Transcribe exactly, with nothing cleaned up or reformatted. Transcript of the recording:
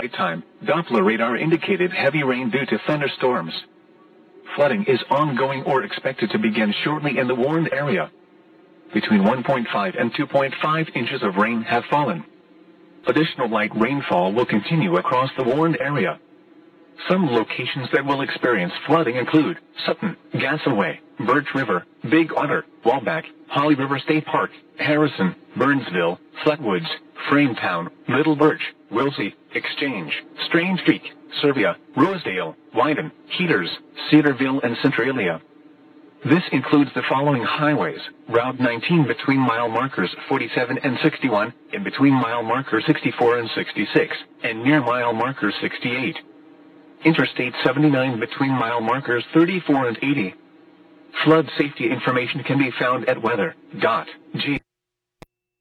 nighttime, Doppler radar indicated heavy rain due to thunderstorms. Flooding is ongoing or expected to begin shortly in the warned area. Between one point five and two point five inches of rain have fallen. Additional light rainfall will continue across the warned area. Some locations that will experience flooding include Sutton, Gasaway, Birch River, Big Otter, Walbeck, Holly River State Park, Harrison, Burnsville, Flatwoods, Frametown, Little Birch, Wilsey, Exchange, Strange Creek, Servia, Rosedale, Wyden, Heaters, Cedarville, and Centralia. This includes the following highways: Route nineteen between mile markers forty-seven and sixty-one, in between mile markers sixty-four and sixty-six, and near mile marker sixty-eight. Interstate seventy-nine between mile markers thirty-four and eighty. Flood safety information can be found at weather dot g